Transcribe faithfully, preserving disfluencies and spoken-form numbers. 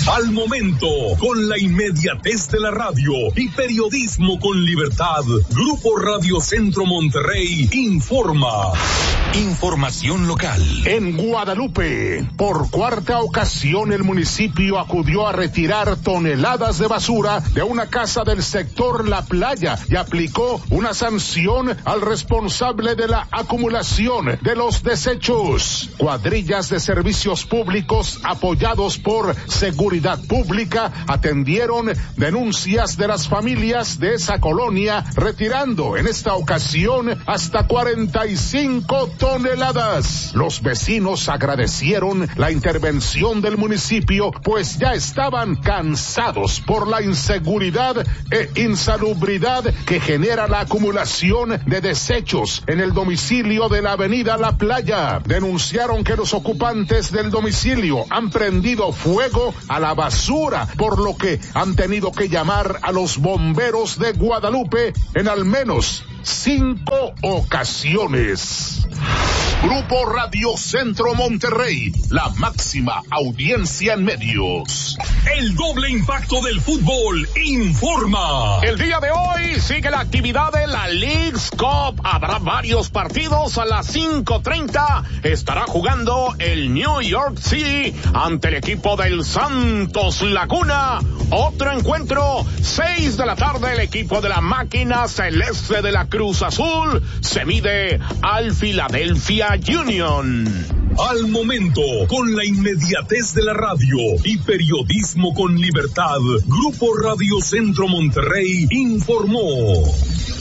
Al momento, con la inmediatez de la radio y periodismo con libertad, Grupo Radio Centro Monterrey informa. Información local. En Guadalupe, por cuarta ocasión el municipio acudió a retirar toneladas de basura de una casa del sector La Playa y aplicó una sanción al responsable de la acumulación de los desechos. Cuadrillas de servicios públicos apoyados por Seguridad Pública atendieron denuncias de las familias de esa colonia, retirando en esta ocasión hasta cuarenta y cinco toneladas. Los vecinos agradecieron la intervención del municipio, pues ya estaban cansados por la inseguridad e insalubridad que genera la acumulación de desechos en el domicilio de la avenida La Playa. Denunciaron que los ocupantes del domicilio han prendido fuego a la basura, por lo que han tenido que llamar a los bomberos de Guadalupe en al menos cinco ocasiones. Grupo Radio Centro Monterrey, la máxima audiencia en medios. El doble impacto del fútbol informa. El día de hoy sigue la actividad de la Leagues Cup. Habrá varios partidos. A las cinco treinta estará jugando el New York City ante el equipo del Santos Laguna. Otro encuentro, seis de la tarde, el equipo de la Máquina Celeste de la Cruz Azul se mide al Philadelphia Union. Al momento, con la inmediatez de la radio y periodismo con libertad, Grupo Radio Centro Monterrey informó.